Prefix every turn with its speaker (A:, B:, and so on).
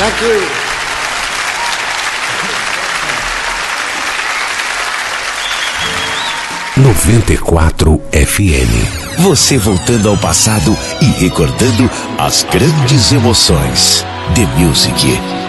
A: Thank you.
B: 94 FM.
C: Você voltando ao passado e recordando as grandes emoções. The Music.